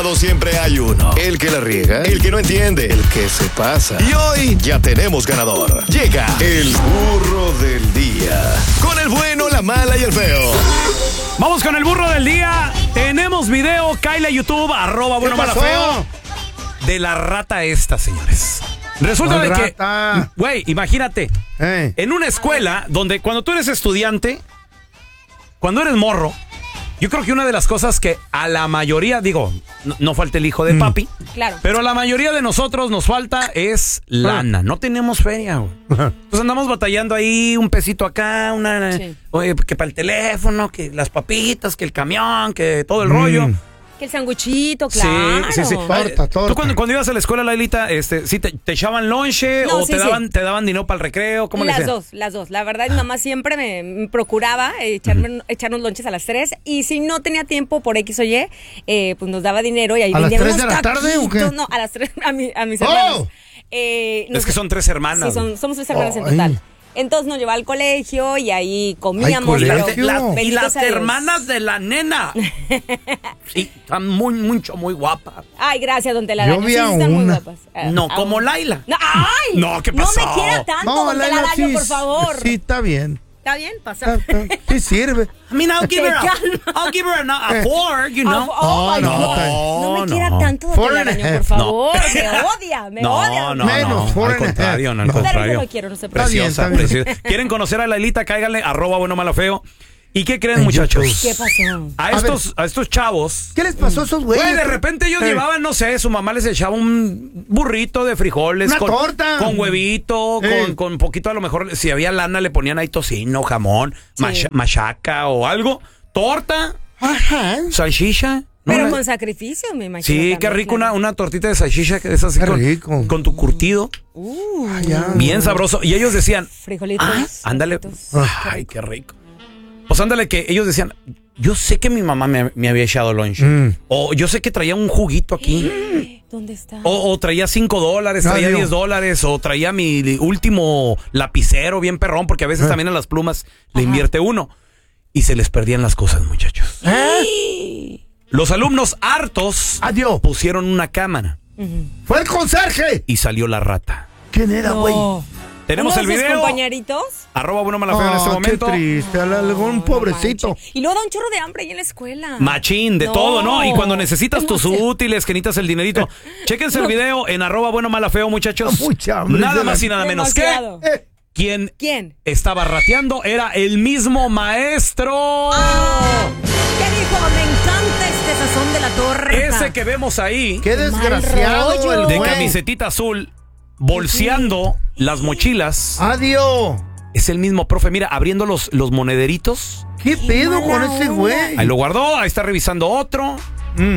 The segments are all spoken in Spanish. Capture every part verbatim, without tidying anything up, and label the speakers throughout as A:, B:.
A: Siempre hay uno, el que la riega, el que no entiende, el que se pasa. Y hoy ya tenemos ganador. Llega el burro del día, con el bueno, la mala y el feo.
B: Vamos con el burro del día. Tenemos video, Kyle a YouTube, arroba bueno, mala, feo. De la rata esta, señores. Resulta de que, güey, imagínate, hey. En una escuela donde cuando tú eres estudiante, cuando eres morro, yo creo que una de las cosas que a la mayoría, digo, no, no falta el hijo de mm. papi,
C: claro,
B: pero a la mayoría de nosotros nos falta es lana. No tenemos feria, güey. Entonces andamos batallando ahí, un pesito acá, una, sí. oye, que para el teléfono, que las papitas, que el camión, que todo el mm. rollo.
C: Que el sanguchito, claro. Sí, sí, sí.
B: Torta, torta. ¿Tú cuando, cuando ibas a la escuela, Lailita, este, sí te, te echaban lonche no, o sí, te daban sí. te daban dinero para el recreo? ¿Cómo
C: las
B: le
C: dos, las dos. La verdad, mi mamá siempre me, me procuraba echarme, uh-huh. echarnos lonches a las tres. Y si no tenía tiempo por X o Y, eh, pues nos daba dinero y ahí
D: ¿A las tres de la
C: taquitos.
D: tarde o qué?
C: No, a las tres, a, mi, a mis hermanos.
D: Oh.
C: Eh,
B: es que son tres hermanas.
C: Sí, son, somos tres hermanas oh, en total. Ay. Entonces nos llevaba al colegio y ahí comíamos.
B: Ay,
C: pero,
B: la, y las hermanas de la nena. Sí, están muy, mucho, muy guapas.
C: Ay, gracias, don Telaraño.
D: Yo vi
C: sí,
D: a
C: están
D: una.
C: muy guapas.
B: Uh, no, como una. Laila.
C: No, ¡ay!
B: No, ¿qué pasó?
C: No me quiera tanto,
D: no,
C: don
D: Laila,
C: Telaraño,
D: sí,
C: por favor.
D: Sí, está bien.
C: ¿Está bien? Pasa.
D: Sí sirve.
B: I mean, I'll give her a, I'll give her a, a four, you know.
C: Oh, oh,
B: no,
C: no, no, no me quiera
B: no.
C: tanto, don Telaraño, por favor. No. Me odia, me
B: no,
C: odia.
B: No,
D: Menos,
B: no, al contrario, no, al contrario.
C: Pero yo lo quiero, no se
B: preocupe. Preciosa, preciosa. ¿Quieren conocer a Lailita? Cáiganle, arroba bueno, malo, feo. ¿Y qué creen, muchachos?
C: ¿Qué pasó?
B: A, a estos, a estos chavos.
D: ¿Qué les pasó a esos güeyes?
B: Güey, de repente ellos eh. llevaban, no sé, su mamá les echaba un burrito de frijoles.
D: Una
B: con,
D: torta.
B: Con huevito, eh. con, con poquito, a lo mejor, si había lana, le ponían ahí tocino, jamón, sí. macha, machaca o algo. Torta.
D: Ajá.
B: Salchicha.
C: Pero
B: ¿no?
C: con sacrificio, me imagino.
B: Sí,
C: también,
B: qué rico,
C: claro.
B: una, una tortita de salchicha que es así con,
D: rico.
B: con tu curtido.
C: Uh,
B: bien sabroso. Y ellos decían,
C: frijolitos.
B: Ah, ándale.
C: Frijolitos.
B: Ay, qué rico. Pues ándale, que ellos decían, yo sé que mi mamá me, me había echado lunch. Mm. O yo sé que traía un juguito aquí.
C: ¿Dónde está?
B: O, o traía cinco dólares, traía diez dólares, o traía mi último lapicero bien perrón, porque a veces ah. también a las plumas le Ajá. invierte uno. Y se les perdían las cosas, muchachos.
D: ¿Eh?
B: Los alumnos hartos
D: Adiós.
B: pusieron una cámara.
D: Uh-huh. ¡Fue el conserje!
B: Y salió la rata.
D: ¿Quién era, güey?
C: No.
B: Tenemos el video.
C: compañeritos?
B: Arroba bueno, mala, feo oh, en este momento.
D: Qué triste, algún no, pobrecito.
C: No y luego da un chorro de hambre ahí en la escuela.
B: Machín, de no. todo, ¿no? Y cuando necesitas tus útiles, que necesitas el dinerito. Chéquense no. el video en arroba bueno, mala, feo, muchachos.
D: Mucha hambre.
B: Nada más y nada menos que...
D: Eh.
B: ¿Quién,
C: ¿Quién
B: estaba rateando? Era el mismo maestro.
C: Oh, ¿qué dijo? Me encanta este sazón de la torre.
B: Ese que vemos ahí.
D: Qué desgraciado el
B: de
D: güey.
B: camisetita azul, bolseando sí. las mochilas.
D: Adiós.
B: Es el mismo profe, mira, abriendo los, los monederitos.
D: ¿Qué, ¿Qué pedo con ese güey?
B: Ahí lo guardó, ahí está revisando otro. Mm. Mm.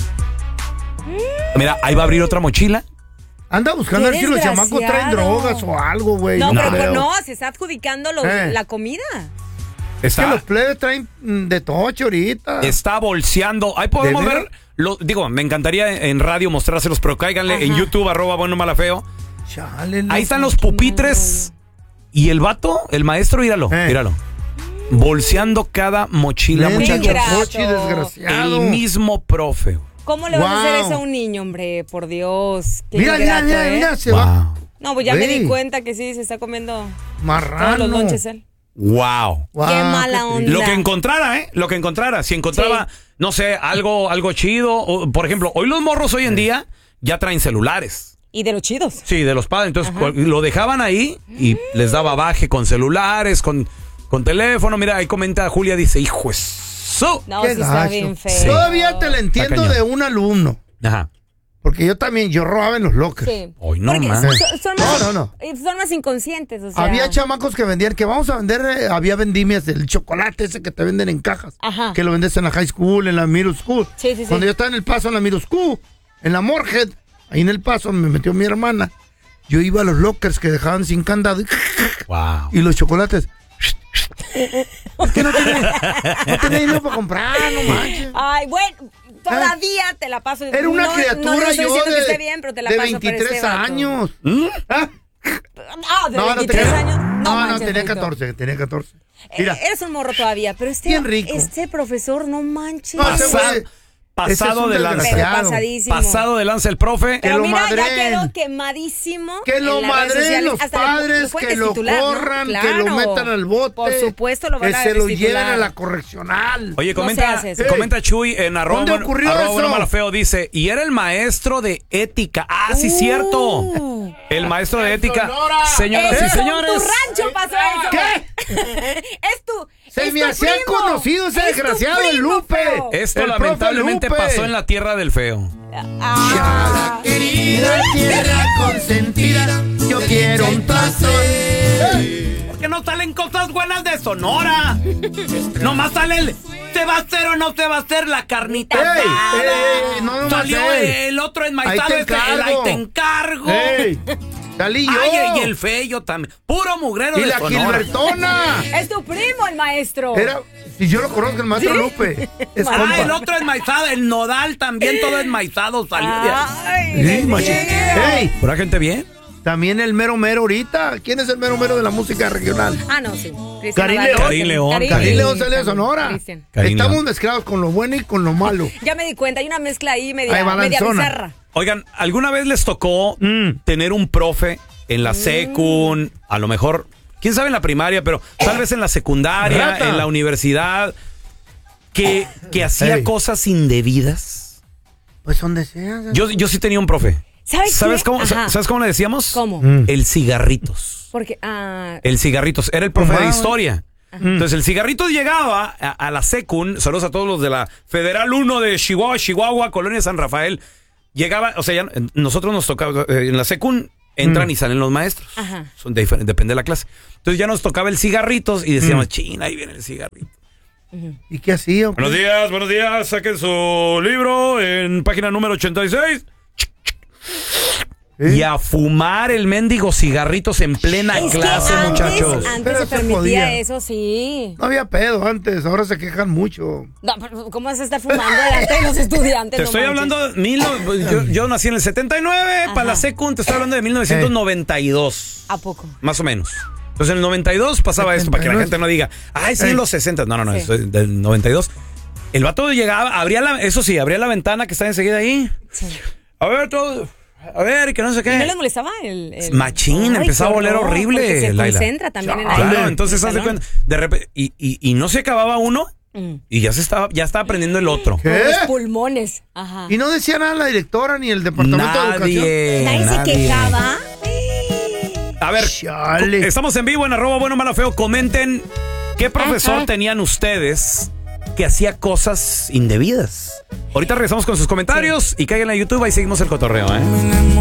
B: Mira, ahí va a abrir otra mochila.
D: Anda buscando a ver si los chamacos traen drogas o algo, güey.
C: No,
D: no,
C: pero no, se está adjudicando los, eh. la comida.
D: Es que los plebes traen de tocho ahorita.
B: Está bolseando. Ahí podemos ver, lo, digo, me encantaría en radio mostrárselos, pero cáiganle Ajá. en YouTube, arroba bueno, mala, feo.
D: Chale,
B: ahí están los pupitres. Y el vato, el maestro, míralo, eh. míralo. Bolseando cada mochila, muchachos. El mismo profe.
C: ¿Cómo le vas wow. a hacer eso a un niño, hombre? Por Dios. Qué
D: mira,
C: ingrato,
D: mira, mira,
C: ¿eh?
D: mira, se
B: wow.
D: va.
C: No, pues ya
D: Wey.
C: me di cuenta que sí, se está comiendo
D: marrano.
C: todos los lonches él.
B: Wow.
D: wow.
C: Qué mala onda.
B: Lo que encontrara, ¿eh? Lo que encontrara. Si encontraba, sí. no sé, algo, algo chido. O, por ejemplo, hoy los morros hoy en sí. día ya traen celulares.
C: Y de los chidos.
B: Sí, de los padres. Entonces Ajá. lo dejaban ahí y mm. les daba baje con celulares, con, con teléfono. Mira, ahí comenta Julia, dice, hijo eso.
C: No, sí está bien feo.
D: Sí. Todavía te lo entiendo de un alumno.
B: Ajá.
D: Porque yo también, yo robaba en los lockers.
C: Sí.
B: Hoy no más.
C: Son, son más.
D: No, no, no.
C: Son más inconscientes, o sea.
D: Había chamacos que vendían, que vamos a vender, eh, había vendimias del chocolate ese que te venden en cajas.
C: Ajá.
D: Que lo vendes en la high school, en la middle school.
C: Sí, sí, sí.
D: Cuando yo estaba en El Paso, en la middle school, en la Morehead, ahí en El Paso, me metió mi hermana. Yo iba a los lockers que dejaban sin candado.
B: Wow.
D: Y los chocolates. Es que no tenía, no tenía dinero para comprar, no manches.
C: Ay, bueno, todavía ¿Eh? te la paso.
D: Era una
C: no,
D: criatura
C: no, no
D: yo
C: de,
D: de,
C: que esté bien, pero te la
D: de
C: paso
D: veintitrés años.
B: ¿Mm?
D: ¿Ah?
C: Ah, de
D: no,
C: veintitrés
D: no tenía,
C: años. No,
D: no,
C: manches,
D: no tenía
C: Rito.
D: catorce, tenía catorce. Mira.
C: Eh, eres un morro todavía, pero este,
D: Bien rico.
C: este profesor, no manches.
D: No, ese
B: Pasa,
D: güey,
B: pasado de lanza.
C: Pero pasadísimo.
B: Pasado de lanza el profe.
C: Pero
D: que lo
C: mira,
D: madren.
C: ya quedó quemadísimo.
D: Que lo madren los
C: Hasta
D: padres,
C: lo, lo
D: que lo corran,
C: ¿no?
D: que lo
C: Claro.
D: metan al bote.
C: Por supuesto lo van
D: que
C: a
D: se lo
C: destitular.
D: lleven a la correccional.
B: Oye, comenta,
C: No se hace eso.
B: comenta Chuy en arroba,
D: ¿Dónde
B: bueno,
D: ocurrió
B: arroba
D: eso?
B: bueno, malo, feo, dice, y era el maestro de ética. Ah, sí,
C: Uh.
B: cierto. El maestro de ética. Señoras
C: Eso,
B: y señores.
C: En tu rancho pasó eso.
D: ¿Qué?
C: Es tu
D: Se
C: es
D: me
C: tu
D: hacía
C: primo.
D: conocido ese
C: Es tu
D: desgraciado, el
C: primo,
D: Lupe.
C: feo.
B: Esto
D: El profe
B: lamentablemente
D: Lupe.
B: pasó en la tierra del feo.
C: Ah.
D: Querida tierra consentida, yo quiero un tazón.
B: Que no salen cosas buenas de Sonora. Nomás sale el ¿se va a hacer o no se va a hacer la carnita
D: Ey,
B: asada?
D: ey, no, no
B: Salió
D: más él.
B: el otro
D: Ahí
B: enmaizado,
D: te
B: este, el ahí
D: encargo.
B: te encargo.
D: Ey, salí yo.
B: Ay, y el feo también. Puro mugrero
D: Y
B: de
D: la
B: Sonora.
D: Gilbertona.
C: Es tu primo el maestro.
D: Era, si yo lo conozco, el maestro Lupe. Es
B: Ah,
D: compa.
B: el otro enmaizado, el nodal también todo enmaizado salió de ahí.
C: Ay,
D: Sí, machín. Ey,
B: ¿Pura gente bien?
D: también el mero mero ahorita. ¿Quién es el mero mero de la música regional?
C: Ah, no, sí. Cristian
D: Karim
C: Nodal.
D: León.
B: Karim León.
D: Karim León sale de Sonora.
C: Cristian.
B: Karim
D: Estamos
B: León.
D: mezclados con lo bueno y con lo malo.
C: Ya me di cuenta, hay una mezcla ahí media,
D: Ahí va la
C: media
D: zona.
C: bizarra.
B: Oigan, ¿alguna vez les tocó
D: Mm.
B: tener un profe en la secun, a lo mejor, quién sabe en la primaria, pero tal vez en la secundaria,
D: Rata.
B: en la universidad, que, que hacía
D: Ey.
B: cosas indebidas?
D: Pues donde sea.
B: Yo, yo sí tenía un profe.
C: ¿Sabes qué?
B: cómo,
C: Ajá.
B: ¿Sabes cómo le decíamos?
C: ¿Cómo?
D: Mm.
B: El cigarritos.
C: Porque, ah,
B: El cigarritos. Era el profe
D: Ajá.
B: de historia. Entonces el cigarritos llegaba a, a la secun, saludos a todos los de la Federal uno de Chihuahua, Chihuahua, Colonia San Rafael. Llegaba, o sea, ya, nosotros nos tocaba, eh, en la secun entran
D: Mm.
B: y salen los maestros.
C: Ajá.
B: Son de diferen- depende de la clase. Entonces ya nos tocaba el cigarritos y decíamos,
D: Mm.
B: china, ahí viene el cigarrito.
D: ¿Y qué hacía? o qué?
B: Buenos días, buenos días. Saquen su libro en página número ochenta y seis.
D: ¿Eh?
B: Y a fumar el mendigo cigarritos en plena
C: es
B: clase,
C: que antes,
B: muchachos.
C: antes
D: Pero
C: se
D: se
C: permitía
D: podía.
C: eso, sí.
D: No había pedo antes, ahora se quejan mucho.
C: No, pero ¿cómo vas a estar fumando delante de los estudiantes?
B: Te
C: No
B: estoy
C: manches.
B: hablando de mil, no- yo, yo nací en el setenta y nueve,
C: Ajá.
B: para la secund te estoy hablando de mil novecientos noventa y dos.
C: ¿A poco?
B: Más o menos. Entonces en el noventa y dos pasaba esto, para que la
D: setenta y nueve.
B: gente no diga, ay, sí,
D: Ey.
B: en los sesenta. No, no, no,
C: Sí.
B: eso es del noventa y dos. El vato llegaba, abría la, eso sí, abría la ventana que está enseguida ahí.
C: Sí.
B: A ver, todo, a ver, que no sé
C: ¿Y
B: qué.
C: no les molestaba el...? el-
B: Machín,
C: Ay,
B: empezaba
C: qué
B: a oler
C: horror,
B: horrible,
C: porque se
B: Laila.
C: concentra también en
B: Claro,
C: ahí.
B: entonces
C: el
B: haz de
C: salón.
B: cuenta, de repente, y, y, y no se acababa uno,
C: Mm.
B: y ya se estaba, ya estaba aprendiendo el otro.
C: Con
D: ¿Qué?
C: los pulmones. Ajá.
D: Y no decía nada la directora ni el departamento de educación.
B: Nadie,
C: Nadie se
B: nadie.
C: quejaba.
B: A ver,
D: Chale.
B: estamos en vivo en arroba bueno, malo, feo. Comenten qué profesor
C: Ajá.
B: tenían ustedes que hacía cosas indebidas. Ahorita regresamos con sus comentarios y caigan a YouTube, ahí seguimos el cotorreo, ¿eh?